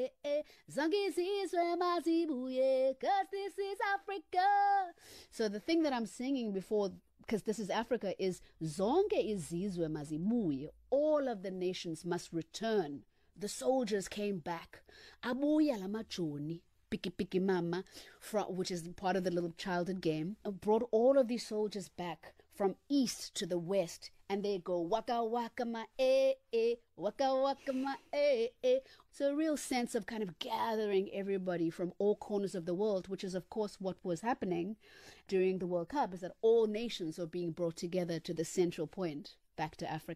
Zangizizwe mazibuye, 'cause this is Africa. So the thing that I'm singing before, because this is Africa, is zonke izizwe mazibuye. All of the nations must return. The soldiers came back. Abuya lamajoni. Piki Piki Mama, which is part of the little childhood game, brought all of these soldiers back from east to the west, and they go waka waka ma waka waka ma So a real sense of kind of gathering everybody from all corners of the world, which is of course what was happening during the World Cup, is that all nations are being brought together to the central point, back to Africa.